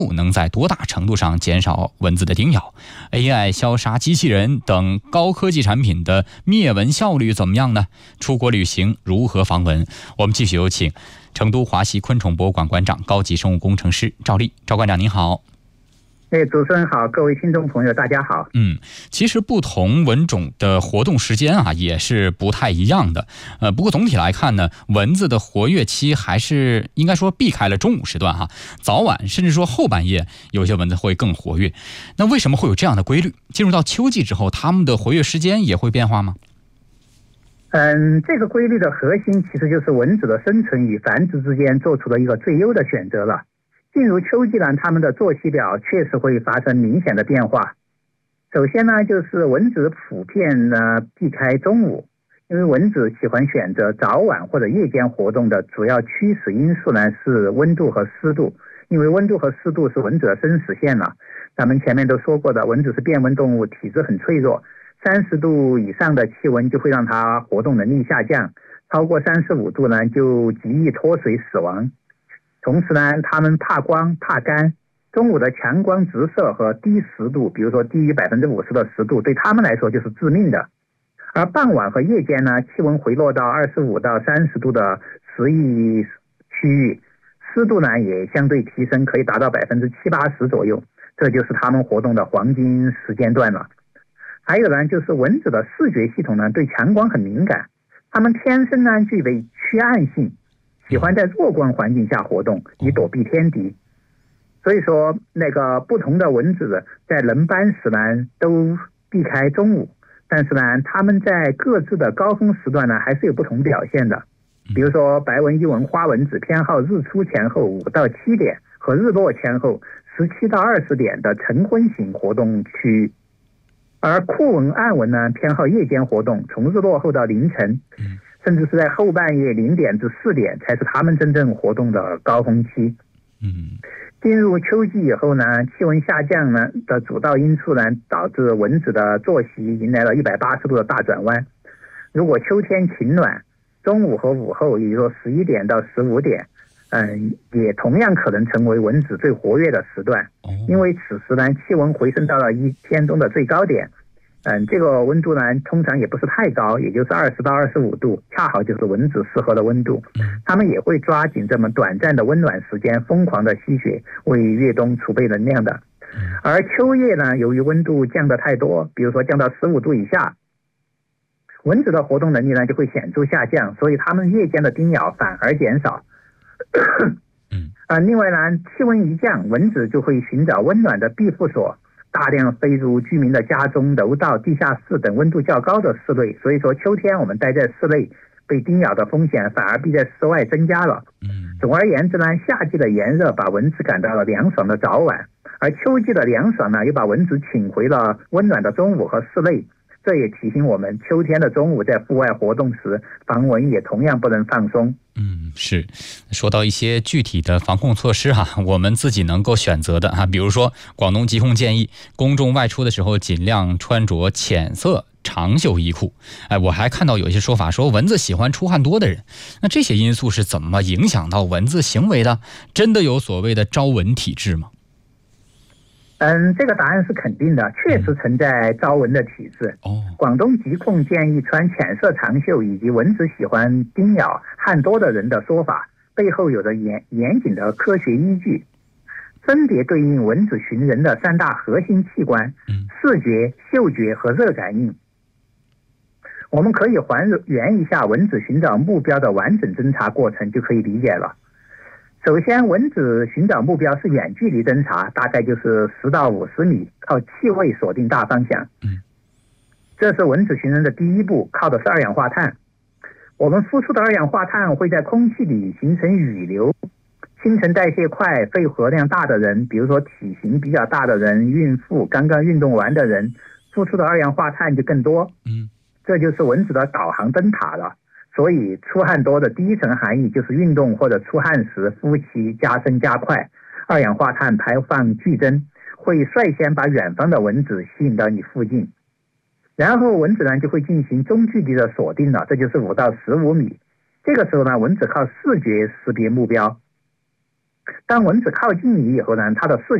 能在多大程度上减少蚊子的叮咬？ AI 消杀机器人等高科技产品的灭蚊效率怎么样呢？出国旅行如何防蚊？我们继续有请成都华西昆虫博物馆馆长、高级生物工程师赵丽。赵馆长您好。 主持人好，各位听众朋友大家好。 其实不同蚊种的活动时间也是不太一样的。不过总体来看呢，蚊子的活跃期还是应该说避开了中午时段早晚甚至说后半夜有些蚊子会更活跃。那为什么会有这样的规律？进入到秋季之后，它们的活跃时间也会变化吗？ 这个规律的核心其实就是蚊子的生存与繁殖之间做出了一个最优的选择了。进入秋季呢，它们的作息表确实会发生明显的变化。首先呢，就是蚊子普遍呢避开中午，因为蚊子喜欢选择早晚或者夜间活动的主要驱使因素呢是温度和湿度，因为温度和湿度是蚊子的生死线了。咱们前面都说过的，蚊子是变温动物，体质很脆弱，30度以上的气温就会让它活动能力下降，超过35度呢就极易脱水死亡。同时呢，它们怕光怕干，中午的强光直射和低湿度，比如说低于50%的湿度，对它们来说就是致命的。而傍晚和夜间呢，气温回落到25到30度的适宜区域，湿度呢也相对提升，可以达到70-80%左右，这就是它们活动的黄金时间段了。还有呢，就是蚊子的视觉系统呢对强光很敏感，它们天生呢具备趋暗性，喜欢在弱光环境下活动，以躲避天敌。所以说不同的蚊子在人斑时呢都避开中午，但是呢它们在各自的高峰时段呢还是有不同表现的。比如说白纹伊蚊花蚊子偏好日出前后5到7点和日落前后17到20点的晨昏型活动区域，而酷蚊暗蚊呢偏好夜间活动，从日落后到凌晨，甚至是在后半夜0点至4点才是它们真正活动的高峰期。进入秋季以后呢，气温下降呢的主要因素呢，导致蚊子的作息迎来了180度的大转弯。如果秋天晴暖，中午和午后，也就是说11点到15点，也同样可能成为蚊子最活跃的时段，因为此时呢，气温回升到了一天中的最高点。这个温度呢，通常也不是太高，也就是20到25度，恰好就是蚊子适合的温度。它们也会抓紧这么短暂的温暖时间，疯狂的吸血，为越冬储备能量的。而秋夜呢，由于温度降得太多，比如说降到15度以下，蚊子的活动能力呢就会显著下降，所以它们夜间的叮咬反而减少。另外呢，气温一降，蚊子就会寻找温暖的庇护所，大量飞入居民的家中、楼道、地下室等温度较高的室内。所以说秋天我们待在室内被叮咬的风险反而比在室外增加了。总而言之呢，夏季的炎热把蚊子赶到了凉爽的早晚，而秋季的凉爽呢又把蚊子请回了温暖的中午和室内。这也提醒我们，秋天的中午在户外活动时，防蚊也同样不能放松。 是。说到一些具体的防控措施我们自己能够选择的比如说广东疾控建议公众外出的时候尽量穿着浅色长袖衣裤。我还看到有一些说法说蚊子喜欢出汗多的人，那这些因素是怎么影响到蚊子行为的？真的有所谓的招蚊体质吗？ 这个答案是肯定的，确实存在招蚊的体质。广东疾控建议穿浅色长袖以及蚊子喜欢叮咬汗多的人的说法，背后有着严谨的科学依据，分别对应蚊子寻人的3大核心器官：视觉、嗅觉和热感应。我们可以还原一下蚊子寻找目标的完整侦查过程，就可以理解了。首先，蚊子寻找目标是远距离侦查，大概就是10到50米，靠气味锁定大方向。这是蚊子寻人的第一步，靠的是二氧化碳。我们呼出的二氧化碳会在空气里形成雨流，新陈代谢快、肺活量大的人，比如说体型比较大的人、孕妇、刚刚运动完的人，呼出的二氧化碳就更多。这就是蚊子的导航灯塔了。所以出汗多的第一层含义就是运动或者出汗时呼气加深加快，二氧化碳排放剧增，会率先把远方的蚊子吸引到你附近。然后蚊子呢就会进行中距离的锁定了，这就是5到15米。这个时候呢，蚊子靠视觉识别目标， 当蚊子靠近你以后呢，它的视